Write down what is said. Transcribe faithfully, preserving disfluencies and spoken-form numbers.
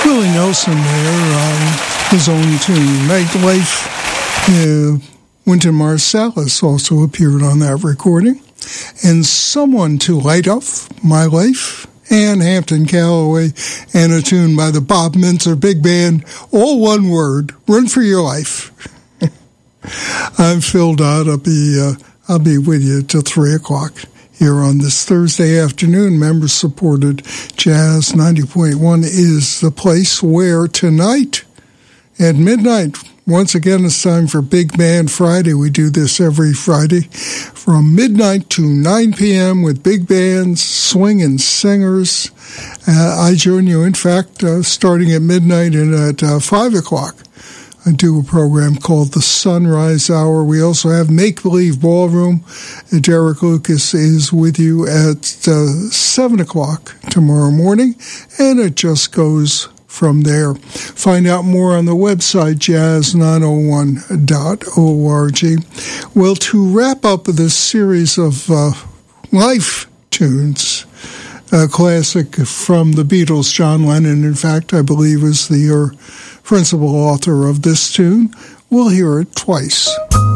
Willie Nelson there on his own tune, Nightlife. Uh, Wynton Marsalis also appeared on that recording. And Someone to Light Up My Life, and Hampton Calloway, and a tune by the Bob Mintzer Big Band, all one word, Run for Your Life. I'm Phil Dodd. I'll be, uh, I'll be with you till three o'clock. Here on this Thursday afternoon, member-supported Jazz ninety point one is the place where tonight at midnight, once again, it's time for Big Band Friday. We do this every Friday from midnight to nine p.m. with big bands, swing and singers. Uh, I join you, in fact, uh, starting at midnight and at uh, five o'clock. I do a program called The Sunrise Hour. We also have Make Believe Ballroom. Derek Lucas is with you at uh, seven o'clock tomorrow morning, and it just goes from there. Find out more on the website, jazz nine oh one dot org. Well, to wrap up this series of uh, life tunes, a classic from the Beatles, John Lennon, in fact, I believe, is the uh, principal author of this tune. We'll hear it twice.